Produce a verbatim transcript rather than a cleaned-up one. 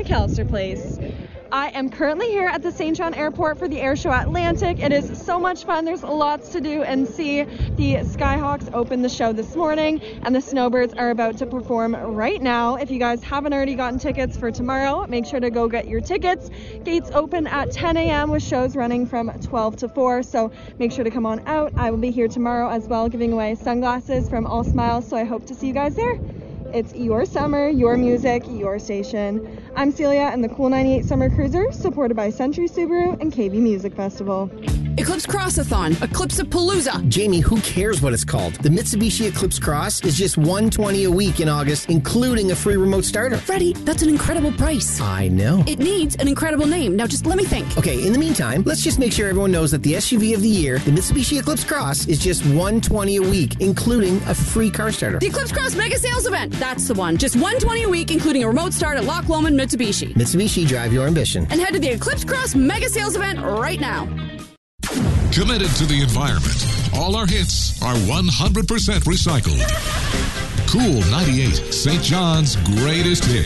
McAllister Place. I am currently here at the Saint John Airport for the Air Show Atlantic. It is so much fun. There's lots to do and see. The Skyhawks opened the show this morning, and the Snowbirds are about to perform right now. If you guys haven't already gotten tickets for tomorrow, make sure to go get your tickets. Gates open at ten a.m. with shows running from twelve to four, so make sure to come on out. I will be here tomorrow as well, giving away sunglasses from All Smiles, so I hope to see you guys there. It's your summer, your music, your station. I'm Celia and the Cool ninety-eight Summer Cruiser, supported by Century Subaru and K V Music Festival. Eclipse Crossathon, Eclipse-a-Palooza. Jamie, who cares what it's called? The Mitsubishi Eclipse Cross is just one hundred twenty dollars a week in August, including a free remote starter. Freddie, that's an incredible price. I know. It needs an incredible name. Now just let me think. Okay, in the meantime, let's just make sure everyone knows that the S U V of the year, the Mitsubishi Eclipse Cross, is just one hundred twenty dollars a week, including a free car starter. The Eclipse Cross Mega Sales Event. That's the one. Just one hundred twenty dollars a week, including a remote start at Loch Lomond Mitsubishi. Mitsubishi, drive your ambition. And head to the Eclipse Cross Mega Sales Event right now. Committed to the environment. All our hits are one hundred percent recycled. Cool ninety-eight, Saint John's greatest hits.